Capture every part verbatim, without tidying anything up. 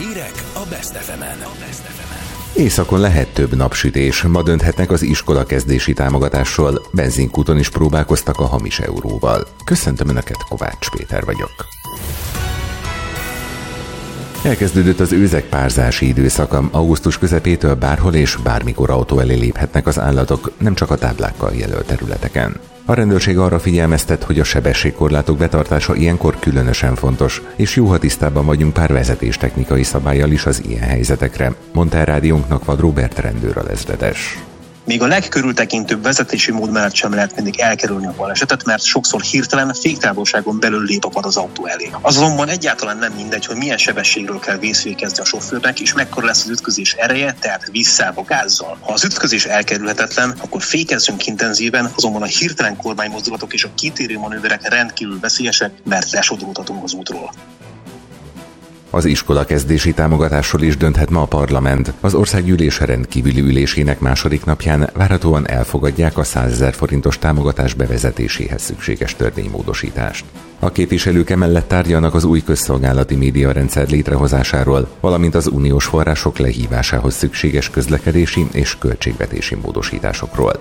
Hírek a Best ef emen. Északon lehet több napsütés, ma dönthetnek az iskola kezdési támogatásról, benzinkúton is próbálkoztak a hamis euróval. Köszöntöm Önöket, Kovács Péter vagyok. Elkezdődött az őzek párzási időszaka, augusztus közepétől bárhol és bármikor autó elé léphetnek az állatok, nem csak a táblákkal jelölt területeken. A rendőrség arra figyelmeztet, hogy a sebességkorlátok betartása ilyenkor különösen fontos, és jó, ha tisztában vagyunk pár vezetéstechnikai szabállyal is az ilyen helyzetekre, mondta el rádiónknak Vad Róbert rendőralezredes. Még a legkörültekintőbb vezetési mód mellett sem lehet mindig elkerülni a balesetet, mert sokszor hirtelen féktávolságon belül lép a vad az autó elé. Az azonban egyáltalán nem mindegy, hogy milyen sebességről kell vészfékezni a sofőrnek, és mekkora lesz az ütközés ereje, tehát visszába gázzal. Ha az ütközés elkerülhetetlen, akkor fékezzünk intenzíven, azonban a hirtelen kormánymozdulatok és a kitérő manőverek rendkívül veszélyesek, mert lesodródhatunk az útról. Az iskola kezdési támogatásról is dönthet ma a parlament. Az országgyűlés rendkívüli ülésének második napján várhatóan elfogadják a százezer forintos támogatás bevezetéséhez szükséges törvénymódosítást. A képviselők emellett tárgyalnak az új közszolgálati médiarendszer létrehozásáról, valamint az uniós források lehívásához szükséges közlekedési és költségvetési módosításokról.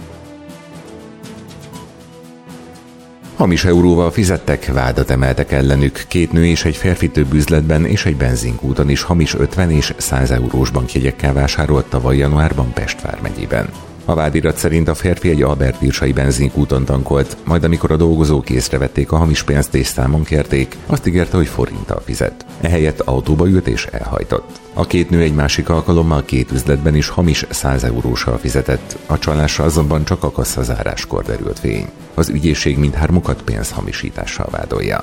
Hamis euróval fizettek, vádat emeltek ellenük. Két nő és egy férfi több üzletben és egy benzinkúton is hamis ötven és száz eurós bankjegyekkel vásárolt tavaly januárban Pest vármegyében. A vádirat szerint a férfi egy albert-birsai benzinkúton tankolt, majd amikor a dolgozók észrevették a hamis pénzt és számon kérték, azt ígérte, hogy forinttal fizet. Ehelyett autóba ült és elhajtott. A két nő egy másik alkalommal két üzletben is hamis száz euróssal fizetett, a csalásra azonban csak a kasszazáráskor derült fény. Az ügyészség mindhármukat pénzhamisítással vádolja.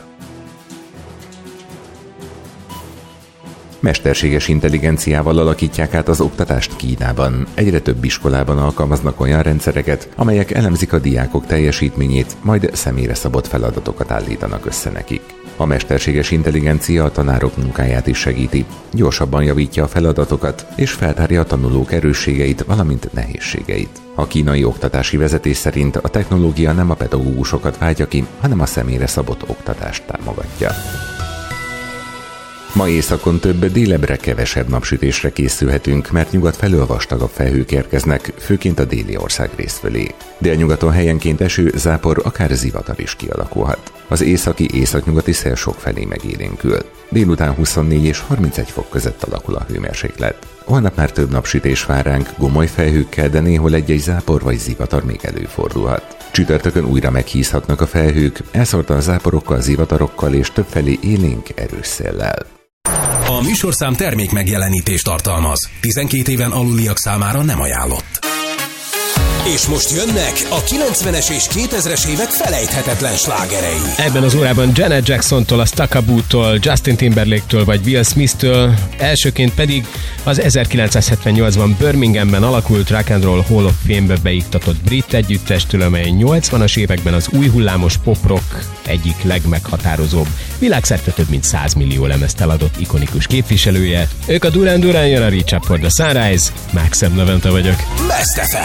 Mesterséges intelligenciával alakítják át az oktatást Kínában. Egyre több iskolában alkalmaznak olyan rendszereket, amelyek elemzik a diákok teljesítményét, majd személyre szabott feladatokat állítanak össze nekik. A mesterséges intelligencia a tanárok munkáját is segíti, gyorsabban javítja a feladatokat, és feltárja a tanulók erősségeit, valamint nehézségeit. A kínai oktatási vezetés szerint a technológia nem a pedagógusokat váltja ki, hanem a személyre szabott oktatást támogatja. Ma északon több, délebbre kevesebb napsütésre készülhetünk, mert nyugat felől vastagabb felhők érkeznek, főként a déli országrész fölé. Délnyugaton helyenként eső, zápor, akár zivatar is kialakulhat. Az északi északnyugati szél sokfelé megélénkül. Délután huszonnégy és harmincegy fok között alakul a hőmérséklet. Holnap már több napsütés vár ránk, gomoly felhőkkel, de néhol egy-egy zápor vagy zivatar még előfordulhat. Csütörtökön újra meghízhatnak a felhők, elszórtan záporokkal, zivatarokkal és többfelé élénk erős széllel. A műsorszám termék megjelenítést tartalmaz. tizenkét éven aluliak számára nem ajánlott. És most jönnek a kilencvenes és kétezres évek felejthetetlen slágerei. Ebben az órában Janet Jacksontól, a Stakaboo-tól, Justin Timberlake-től vagy Will Smith-től, elsőként pedig az ezerkilencszázhetvennyolcban Birminghamben alakult Rock and Roll Hall of Fame-be beiktatott brit együttestől, amely nyolcvanas években az új hullámos pop-rock egyik legmeghatározóbb, világszerte több mint száz millió lemezt eladott ikonikus képviselője. Ők a Duran Duran, jön a Reach Up for the Sunrise, Maxim Levente vagyok. Best ef em.